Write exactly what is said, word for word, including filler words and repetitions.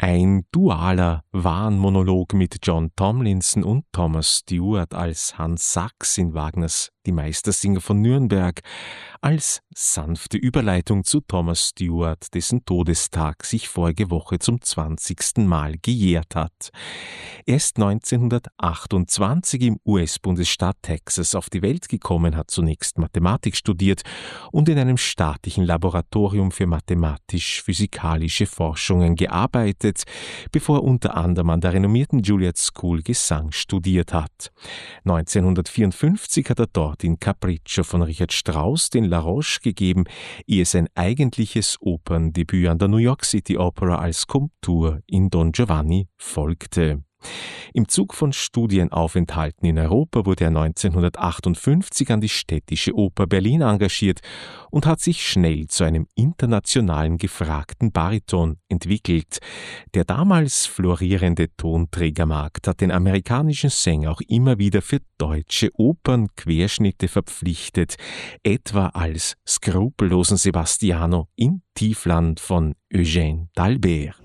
Ein dualer Wahnmonolog mit John Tomlinson und Thomas Stewart als Hans Sachs in Wagners Die Meistersinger von Nürnberg, als sanfte Überleitung zu Thomas Stewart, dessen Todestag sich vorige Woche zum zwanzigsten Mal gejährt hat. Er ist neunzehnhundertachtundzwanzig im U S-Bundesstaat Texas auf die Welt gekommen, hat zunächst Mathematik studiert und in einem staatlichen Laboratorium für mathematisch-physikalische Forschungen gearbeitet, bevor er unter anderem an der renommierten Juilliard School Gesang studiert hat. neunzehnhundertvierundfünfzig hat er dort in Capriccio von Richard Strauss den La Roche gegeben, ehe sein eigentliches Operndebüt an der New York City Opera als Komtur in Don Giovanni folgte. Im Zug von Studienaufenthalten in Europa wurde er neunzehnhundertachtundfünfzig an die Städtische Oper Berlin engagiert und hat sich schnell zu einem internationalen gefragten Bariton entwickelt. Der damals florierende Tonträgermarkt hat den amerikanischen Sänger auch immer wieder für deutsche Opernquerschnitte verpflichtet, etwa als skrupellosen Sebastiano in Tiefland von Eugène d'Albert.